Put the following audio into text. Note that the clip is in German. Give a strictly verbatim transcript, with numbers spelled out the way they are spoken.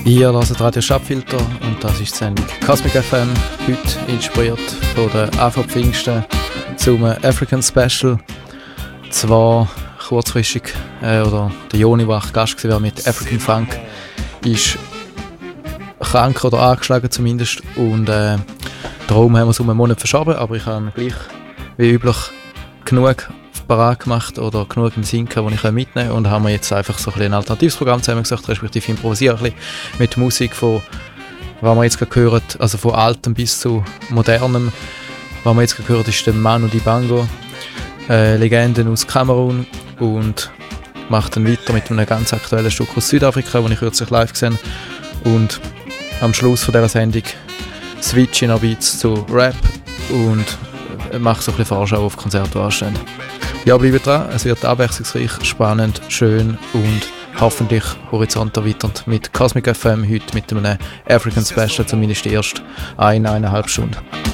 Ihr hört Radio Stadtfilter und das ist die Sendung Cosmic F M, heute inspiriert von der A V Pfingsten zum African Special. Zwar kurzfristig, äh, oder der Joni, der Gast war mit African Funk, ist krank oder angeschlagen zumindest und äh, darum haben wir es um einen Monat verschoben, aber ich habe gleich wie üblich genug parat gemacht oder genug im Sinn gehabt, den ich mitnehmen kann, und haben wir jetzt einfach so ein, ein alternatives Programm zusammengesucht, respektive improvisieren ein bisschen mit Musik von, was wir jetzt gerade hören, also von altem bis zu modernem. Was wir jetzt gerade hören, ist der Manu Dibango, äh, Legenden aus Kamerun, und macht dann weiter mit einem ganz aktuellen Stück aus Südafrika, das ich kürzlich live gesehen habe. Und am Schluss von dieser Sendung switche ich noch ein bisschen zu Rap und mache so ein bisschen Vorschau auf Konzerte, die anstehen. Ja, bleibt dran, es wird abwechslungsreich, spannend, schön und hoffentlich Horizont erweiternd mit Cosmic F M, heute mit einem African Special, zumindest die erste eine, eineinhalb Stunden.